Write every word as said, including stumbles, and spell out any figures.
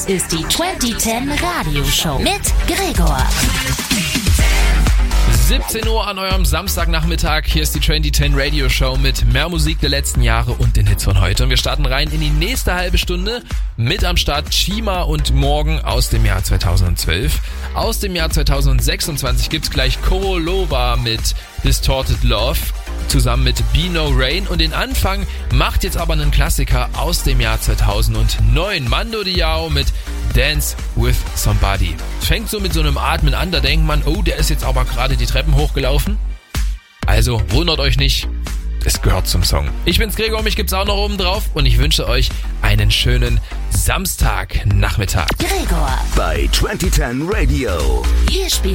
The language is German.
Das ist die zwanzig zehn Radioshow mit Gregor. siebzehn Uhr an eurem Samstagnachmittag. Hier ist die zwanzig zehn Radio Show mit mehr Musik der letzten Jahre und den Hits von heute. Und wir starten rein in die nächste halbe Stunde. Mit am Start Chima und Morgen aus dem Jahr zweitausendzwölf. Aus dem Jahr zweitausendsechsundzwanzig gibt's gleich Korolova mit Distorted Love zusammen mit Be No Rain. Und den Anfang macht jetzt aber einen Klassiker aus dem Jahr zweitausendneun. Mando Diao mit Dance with Somebody. Fängt so mit so einem Atmen an, da denkt man, oh, der ist jetzt aber gerade die Treppen hochgelaufen. Also wundert euch nicht, es gehört zum Song. Ich bin's Gregor, mich gibt's auch noch oben drauf und ich wünsche euch einen schönen Samstagnachmittag. Gregor bei zwanzig zehn Radio. Hier spielt